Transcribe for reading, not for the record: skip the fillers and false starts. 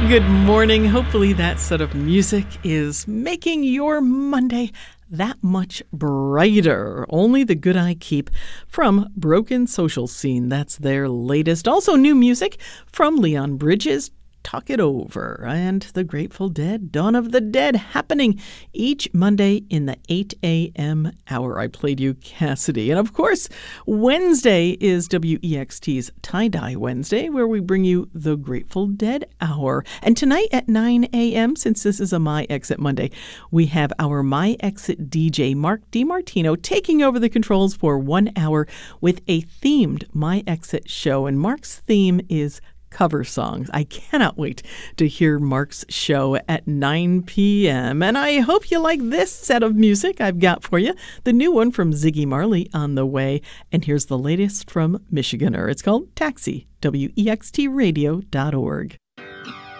Good morning. Hopefully that set of music is making your Monday that much brighter. Only the Good I Keep from Broken Social Scene. That's their latest. Also new music from Leon Bridges, Talk It Over, and the Grateful Dead, Dawn of the Dead, happening each Monday in the 8 a.m. hour. I played you Cassidy. And of course, Wednesday is WEXT's Tie-Dye Wednesday, where we bring you the Grateful Dead Hour. And tonight at 9 a.m., since this is a My Exit Monday, we have our My Exit DJ, Mark DiMartino, taking over the controls for 1 hour with a themed My Exit show. And Mark's theme is cover songs. I cannot wait to hear Mark's show at 9 p.m. And I hope you like this set of music I've got for you. The new one from Ziggy Marley on the way. And here's the latest from Michiganer. It's called Taxi, WEXTradio.org.